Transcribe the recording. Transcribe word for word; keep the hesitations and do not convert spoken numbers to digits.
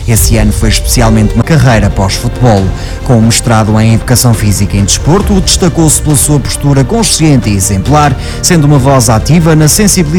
Esse ano foi especialmente uma carreira pós-futebol. Com um mestrado em Educação Física e Desporto, destacou-se pela sua postura consciente e exemplar, sendo uma voz ativa na sensibilização